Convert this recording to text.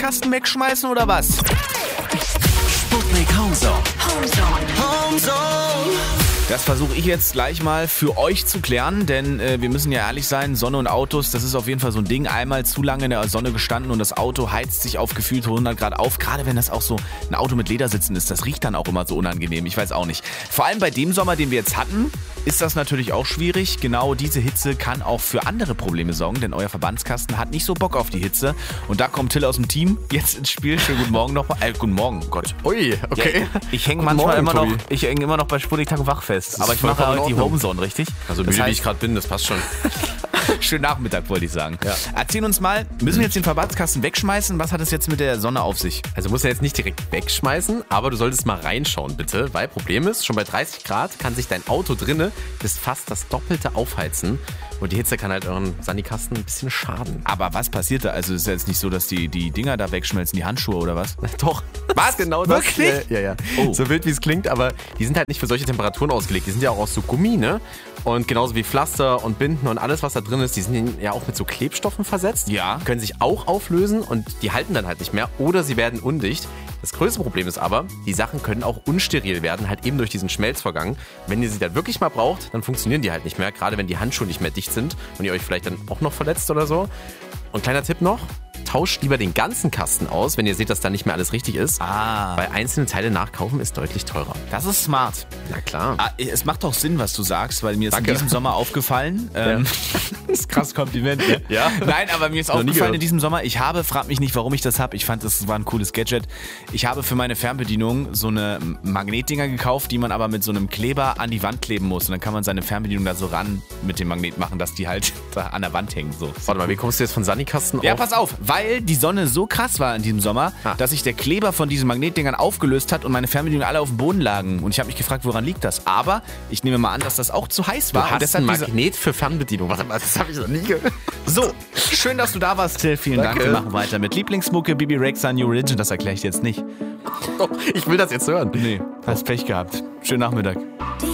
Verbandskasten wegschmeißen oder was? Sputnik Homezone. Das versuche ich jetzt gleich mal für euch zu klären, denn wir müssen ja ehrlich sein, Sonne und Autos, das ist auf jeden Fall so ein Ding. Einmal zu lange in der Sonne gestanden und das Auto heizt sich auf gefühlt 100 Grad auf. Gerade wenn das auch so ein Auto mit Ledersitzen ist, das riecht dann auch immer so unangenehm. Ich weiß auch nicht. Vor allem bei dem Sommer, den wir jetzt hatten, ist das natürlich auch schwierig. Genau diese Hitze kann auch für andere Probleme sorgen, denn euer Verbandskasten hat nicht so Bock auf die Hitze. Und da kommt Till aus dem Team jetzt ins Spiel. Schönen guten Morgen nochmal. Guten Morgen, Gott. Ui, okay. Ja, ich hänge Morgen, immer noch bei Sputnik Tag wach fest. Aber ich mache vollkommen halt die in Ordnung. Homezone, richtig? Also müde, wie ich gerade bin, das passt schon. Schönen Nachmittag, wollte ich sagen. Ja. Erzähl uns mal, müssen wir jetzt den Verbandskasten wegschmeißen? Was hat es jetzt mit der Sonne auf sich? Also musst du jetzt nicht direkt wegschmeißen, aber du solltest mal reinschauen, bitte. Weil Problem ist, schon bei 30 Grad kann sich dein Auto drinne bis fast das Doppelte aufheizen. Und die Hitze kann halt euren Sanikasten ein bisschen schaden. Aber was passiert da? Also ist ja jetzt nicht so, dass die Dinger da wegschmelzen, die Handschuhe oder was? Doch. Was? Genau Wirklich? das? Ja. Oh. So wild wie es klingt, aber die sind halt nicht für solche Temperaturen ausgelegt. Die sind ja auch aus so Gummi, ne? Und genauso wie Pflaster und Binden und alles, was da drin ist, die sind ja auch mit so Klebstoffen versetzt. Ja. Können sich auch auflösen und die halten dann halt nicht mehr oder sie werden undicht. Das größte Problem ist aber, die Sachen können auch unsteril werden, halt eben durch diesen Schmelzvorgang. Wenn ihr sie dann wirklich mal braucht, dann funktionieren die halt nicht mehr, gerade wenn die Handschuhe nicht mehr dicht sind und ihr euch vielleicht dann auch noch verletzt oder so. Und kleiner Tipp noch, tauscht lieber den ganzen Kasten aus, wenn ihr seht, dass da nicht mehr alles richtig ist. Weil einzelne Teile nachkaufen ist deutlich teurer. Das ist smart. Na klar. Es macht doch Sinn, was du sagst, weil mir ist Danke. in diesem Sommer aufgefallen. Ja. Das ist ein krasses Kompliment, ne? Ja. Nein, aber mir ist Noch nie aufgefallen gehört. in diesem Sommer, frag mich nicht, warum ich das habe. Ich fand, das war ein cooles Gadget. Ich habe für meine Fernbedienung so eine Magnetdinger gekauft, die man aber mit so einem Kleber an die Wand kleben muss. Und dann kann man seine Fernbedienung da so ran mit dem Magnet machen, dass die halt da an der Wand hängen. So. Warte mal, wie kommst du jetzt von Sanikasten Ja, auf? pass auf, weil die Sonne so krass war in diesem Sommer, dass sich der Kleber von diesen Magnetdingern aufgelöst hat und meine Fernbedienungen alle auf dem Boden lagen. Und ich habe mich gefragt, woran liegt das? Aber ich nehme mal an, dass das auch zu heiß war. Du und hast deshalb ein Magnet für Fernbedienung. Warte mal, das habe ich noch nie gehört. So, schön, dass du da warst, Till. Vielen Dank. Danke. Wir machen weiter mit Lieblingsmucke, Bibi Rexha, New Religion. Das erkläre ich dir jetzt nicht. Ich will das jetzt hören. Nee, hast Pech gehabt. Schönen Nachmittag. Die